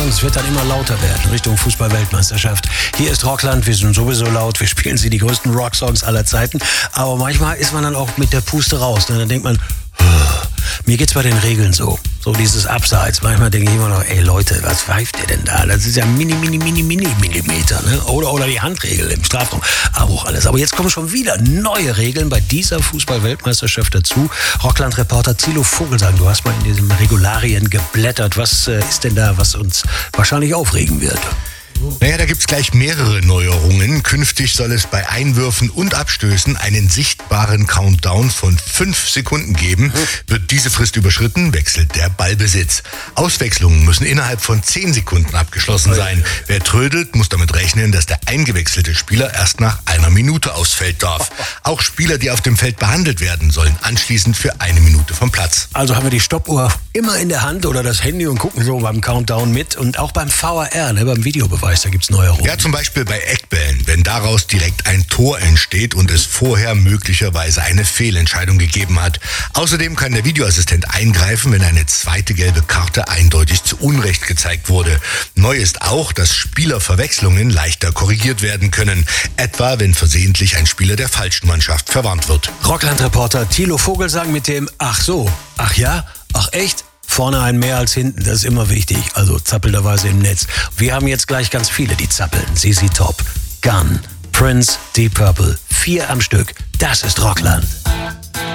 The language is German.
und es wird dann immer lauter werden, Richtung Fußball-Weltmeisterschaft. Hier ist Rockland, wir sind sowieso laut, wir spielen sie die größten Rocksongs aller Zeiten, aber manchmal ist man dann auch mit der Puste raus, ne? Dann denkt man, mir geht's bei den Regeln so dieses Abseits. Manchmal denke ich immer noch, ey Leute, was pfeift ihr denn da? Das ist ja Millimeter, ne? Oder die Handregel im Strafraum. Aber auch alles. Aber jetzt kommen schon wieder neue Regeln bei dieser Fußball-Weltmeisterschaft dazu. Rockland-Reporter Thilo Vogelsang, du hast mal in diesen Regularien geblättert. Was ist denn da, was uns wahrscheinlich aufregen wird? Naja, da gibt's gleich mehrere Neuerungen. Künftig soll es bei Einwürfen und Abstößen einen sichtbaren Countdown von 5 Sekunden geben. Wird diese Frist überschritten, wechselt der Ballbesitz. Auswechslungen müssen innerhalb von 10 Sekunden abgeschlossen sein. Wer trödelt, muss damit rechnen, dass der eingewechselte Spieler erst nach 1 Minute ausfällt darf. Auch Spieler, die auf dem Feld behandelt werden, sollen anschließend für 1 Minute vom Platz. Also haben wir die Stoppuhr immer in der Hand oder das Handy und gucken so beim Countdown mit. Und auch beim VAR, ne, beim Videobeweis. Da gibt's Neuerungen. Ja, zum Beispiel bei Eckbällen, wenn daraus direkt ein Tor entsteht und es vorher möglicherweise eine Fehlentscheidung gegeben hat. Außerdem kann der Videoassistent eingreifen, wenn eine zweite gelbe Karte eindeutig zu Unrecht gezeigt wurde. Neu ist auch, dass Spielerverwechslungen leichter korrigiert werden können. Etwa, wenn versehentlich ein Spieler der falschen Mannschaft verwarnt wird. Rockland-Reporter Thilo Vogelsang mit dem Ach so, ach ja, ach echt? Vorne ein mehr als hinten, das ist immer wichtig. Also zappelnderweise im Netz. Wir haben jetzt gleich ganz viele, die zappeln. ZZ Top, Gun, Prince, Deep Purple, 4 am Stück. Das ist Rockland.